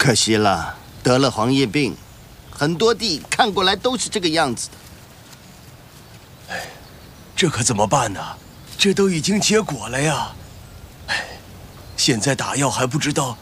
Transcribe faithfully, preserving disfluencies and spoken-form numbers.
可惜了，得了黄叶病，很多地看过来都是这个样子的。 哎，这可怎么办呢？这都已经结果了呀！哎，现在打药还不知道